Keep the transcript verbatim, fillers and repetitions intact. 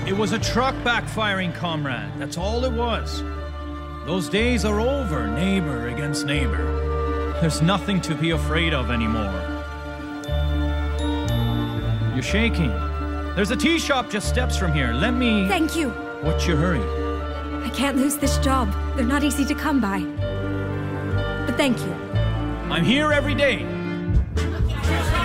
It was a truck backfiring, comrade. That's all it was. Those days are over, neighbor against neighbor. There's nothing to be afraid of anymore. You're shaking. There's a tea shop just steps from here. Let me... Thank you. What's your hurry? I can't lose this job. They're not easy to come by. But thank you. I'm here every day.